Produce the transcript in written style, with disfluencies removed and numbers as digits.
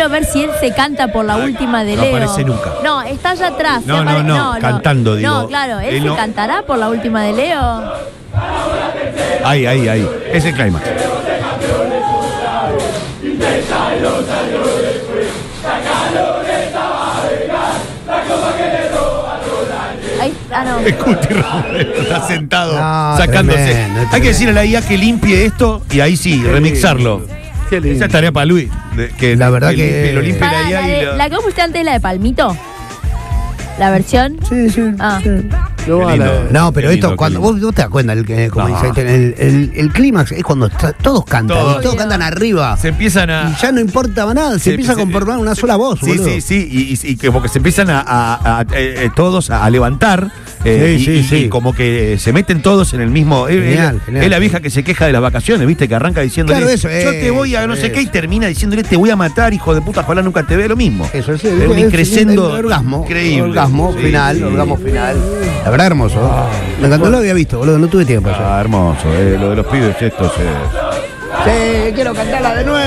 quiero ver si él se canta por la última de Leo. No aparece nunca. No, está allá atrás. No, cantando, digo. No, claro, ¿él se no cantará por la última de Leo? Ahí. Es el clímax. No. El Cuti Romero está sentado sacándose. Tremendo. Hay que decirle a la IA que limpie esto y ahí sí, remixarlo. Qué lindo. Esa es tarea para Luis. La verdad que lo limpie la IA y La que vos pusiste antes es la de Palmito. ¿La versión? Sí. Ah. No, pero Qué esto, lindo, cuando qué lindo. vos te das cuenta, como No. dice, el clímax es cuando todos cantan, Todos. y todos cantan arriba. Se empiezan a. Y ya no importa nada, se empieza a conformar una sola voz, Sí, boludo. sí, y como que se empiezan todos a levantar. Y como que se meten todos en el mismo. Genial. Es la vieja que se queja de las vacaciones, ¿viste? Que arranca diciéndole, Claro, eso, yo te voy a no sé qué, y termina diciéndole, te voy a matar, hijo de puta, ojalá nunca te vea, lo mismo. Eso es Es un increscendo el orgasmo. increíble. Orgasmo Sí, final, sí. orgasmo final. La verdad, hermoso. Me encantó, no lo había visto, boludo, no tuve tiempo. Hermoso, lo de los pibes estos. Sí, quiero cantarla de nuevo.